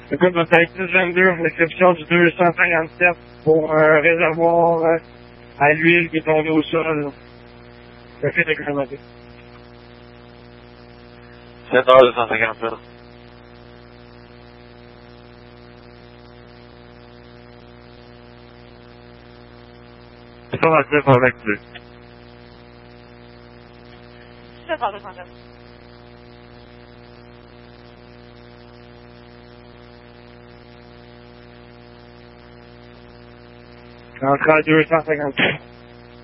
Écoute, votre avec 1022, l'inscription du 257 pour un réservoir à l'huile qui est tombé au sol. Ça fait décrémenté. 7h257. Ça va dire avec plus. 7h257. Entre à 257.